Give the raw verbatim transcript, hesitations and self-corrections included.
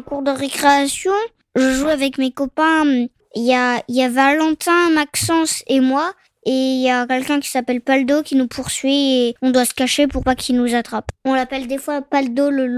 cours de récréation, je joue avec mes copains. Il y a, il y a Valentin, Maxence et moi. Et il y a quelqu'un qui s'appelle Paldo qui nous poursuit et on doit se cacher pour pas qu'il nous attrape. On l'appelle des fois Paldo le